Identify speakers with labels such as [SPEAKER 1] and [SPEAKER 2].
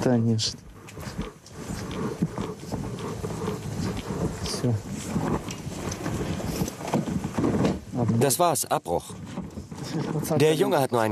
[SPEAKER 1] Конечно. Все.
[SPEAKER 2] Das war's, Abbruch. Der Junge hat nur einen